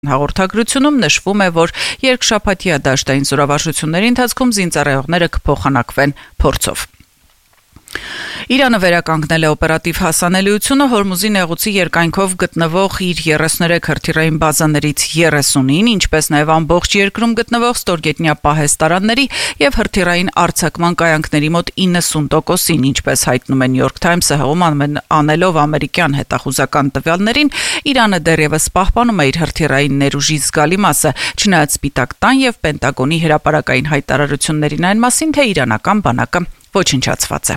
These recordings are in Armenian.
Հաղորդագրությունում նշվում է, որ երկշաբաթյա դաշտային զորավարժությունների ընթացքում զինծառայողները կփոխանակվեն փորձով։ Իրանը վերականգնել է օպերատիվ հասանելիությունը Հորմուզի նեղուցի երկայնքով գտնվող իր 33 հրթիռային բազաներից 30-ին, ինչպես նաև ամբողջ երկրում գտնվող ստորգետնյա պահեստարանների եւ հրթիռային արձակման կայանքների մոտ 90%-ին, ինչպես հայտնում է New York Times-ը հողում անելով ամերիկյան հետախուզական տվյալներին, Իրանը դեռևս պահպանում է իր հրթիռային ներուժի զգալի մասը, չնայած Սպիտակ տան եւ Պենտագոնի հրապարակային հայտարարություններին այն մասին, թե իրանական բանակը ոչնչացված է։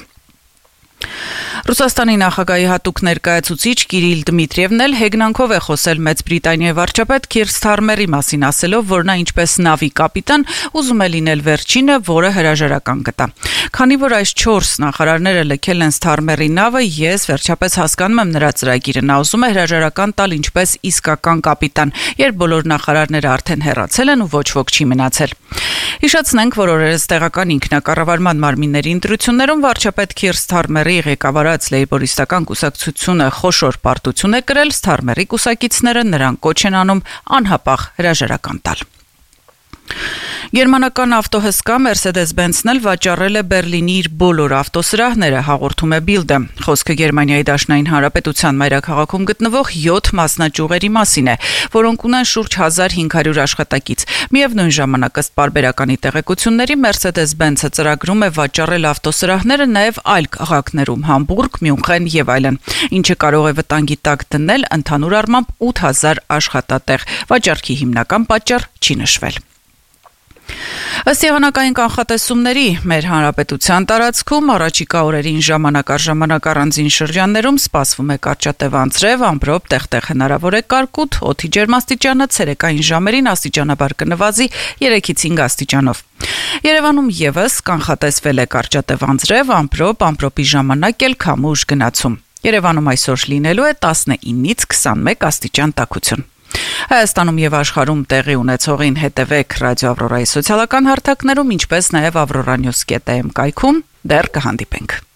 Ռուսաստանի նախագահի հատուկ ներկայացուցիչ Կիրիլ Դմիտրիևն էլ հեգնանքով է խոսել Մեծ Բրիտանիայի վարչապետ Քիր Սթարմերի մասին, ասելով, որ նա ինչպես նավի կապիտան ուզում է լինել վերջինը, որը հրաժարական կտա։ Քանի որ այս 4 նախարարները լքել են Սթարմերի նավը, ես վերջապես հասկանում եմ նրա ծրագիրը։ Նա ուզում է հրաժարական տալ ինչպես իսկական կապիտան, երբ բոլոր նախարարները արդեն հեռացել են ու ոչ ոք չի մնացել։ Հիշեցնենք, որ օրերս տեղական ինքնակառավարման մարմինների ընտրություններում վարչապետ Քիր Սթարմերի ղեկավարած լեյբորիստական կուսակցությունը խոշոր պարտություն է կրել, Սթարմերի կուսակիցները նրան կոչ են անում անհապաղ հրաժարական տալ։ Գերմանական ավտոհսկա Mercedes-Benz-ն էլ վաճառել է Բերլինի իր բոլոր ավտոսրահները, հաղորդում է Bild-ը։ Խոսքը Գերմանիայի Դաշնային Հանրապետության մայրաքաղաքում գտնվող 7 մասնաճյուղերի մասին է, որոնք ունեն շուրջ 1500 աշխատակից։ Միևնույն ժամանակ, ըստ պարբերականի տեղեկությունների, Mercedes-Benz-ը ծրագրում է վաճառել ավտոսրահները նաև այլ քաղաքներում՝ Համբուրգ, Մյունխեն եւ այլն, ինչը կարող է վտանգի տակ դնել ընդհանուր առմամբ 8000 աշխատատեղ։ Վաճառքի հիմնական պատճառ չի նշվել։ Ըստ եղանակային կանխատեսումների, մեր հանրապետության տարածքում առաջիկա օրերին ժամանակ առ ժամանակ առանձին շրջաններում սպասվում է կարճատև անձրև, ամպրոպ, տեղ-տեղ հնարավոր է կարկուտ, օդի ջերմաստիճանը ցերեկային ժամերին աստիճանաբար կնվազի 3-ից 5 աստիճանով։ Երևանում եւս կանխատեսվել է կարճատև անձրև, ամպրոպ, ամպրոպի ժամանակ էլ քամուշ գնացում։ Երևանում այսօր լինելու է 19-ից 21 աստիճան տաքություն։ Հայաստանում եւ աշխարհում տեղի ունեցողին հետևեք Ռադիո Ավրորայի սոցիալական հարթակներում, ինչպես նաեւ avroranews.am կայքում։ Դեռ կհանդիպենք։